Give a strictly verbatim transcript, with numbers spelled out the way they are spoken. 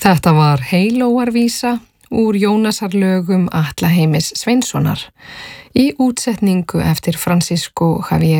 Þetta var Heilóarvísa úr Jónasarlögum Atla Heimis Sveinssonar í útsetningu eftir Francisco Javier